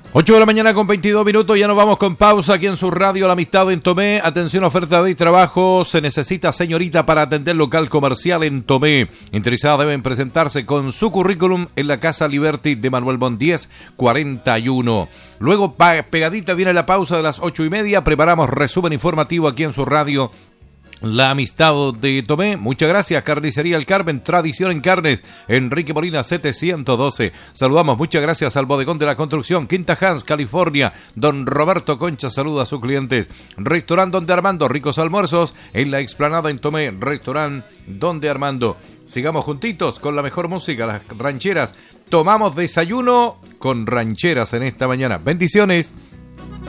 8 de la mañana con 22 minutos, ya nos vamos con pausa aquí en su radio La Amistad en Tomé. Atención, oferta de trabajo, se necesita señorita para atender local comercial en Tomé. Interesadas deben presentarse con su currículum en la Casa Liberty de Manuel Montt 1041. Luego, pegadita viene la pausa de las 8:30, preparamos resumen informativo aquí en su radio La Amistad de Tomé. Muchas gracias, Carnicería El Carmen, tradición en carnes, Enrique Molina 712. Saludamos, muchas gracias al Bodegón de la Construcción, Quinta Hans, California. Don Roberto Concha saluda a sus clientes. Restaurante Donde Armando, ricos almuerzos en la explanada en Tomé. Restaurante Donde Armando. Sigamos juntitos con la mejor música, las rancheras. Tomamos desayuno con rancheras en esta mañana. Bendiciones.